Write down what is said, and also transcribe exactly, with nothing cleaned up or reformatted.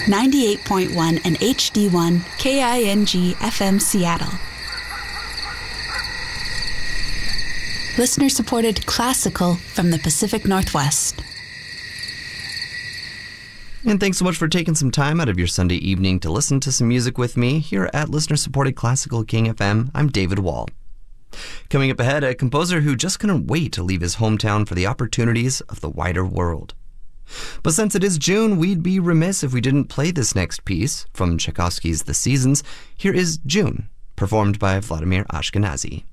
ninety-eight point one and H D one K I N G F M Seattle. Listener-supported classical from the Pacific Northwest. And thanks so much for taking some time out of your Sunday evening to listen to some music with me here at listener-supported Classical King F M. I'm David Wall. Coming up ahead, a composer who just couldn't wait to leave his hometown for the opportunities of the wider world. But since it is June, we'd be remiss if we didn't play this next piece from Tchaikovsky's The Seasons. Here is June, performed by Vladimir Ashkenazy.